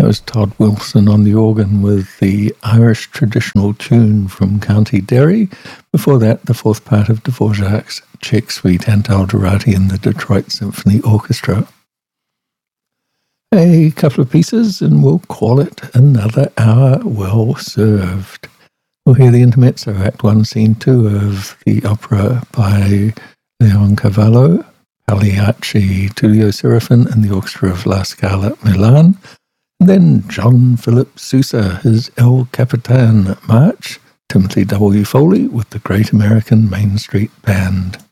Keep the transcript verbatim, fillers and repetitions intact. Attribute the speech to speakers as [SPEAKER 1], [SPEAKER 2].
[SPEAKER 1] That was Todd Wilson on the organ with the Irish traditional tune from County Derry. Before that, the fourth part of Dvorak's Czech Suite and Alderati and the Detroit Symphony Orchestra. A couple of pieces and we'll call it another hour well served. We'll hear the intermezzo, Act one, Scene two of the opera by Leon Cavallo, Pagliacci, Tullio Serafin and the Orchestra of La Scala Milan. And then John Philip Sousa, his El Capitan March, Timothy W. Foley with the Great American Main Street Band.